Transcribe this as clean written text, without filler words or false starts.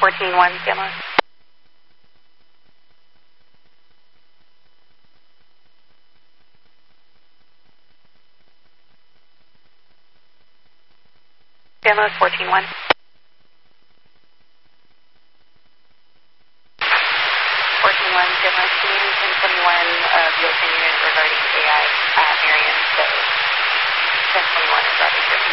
14-1, Gemma. Gemma, 14-1. 14-1, Gemma, communication 21 of your opinion regarding AI, Marion, so 1021 is already 50.